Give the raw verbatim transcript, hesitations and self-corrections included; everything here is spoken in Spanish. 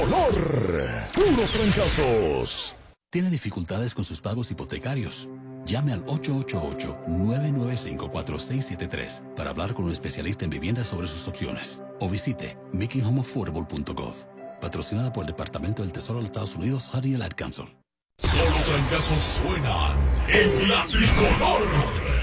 Olor, puros trancazos. ¿Tiene dificultades con sus pagos hipotecarios? Llame al ocho ocho ocho, nueve nueve cinco, cuatro seis siete tres para hablar con un especialista en vivienda sobre sus opciones. O visite making home affordable punto gov. Patrocinada por el Departamento del Tesoro de los Estados Unidos, Honey and Ad Council. Solo trancazos suenan en la tricolor.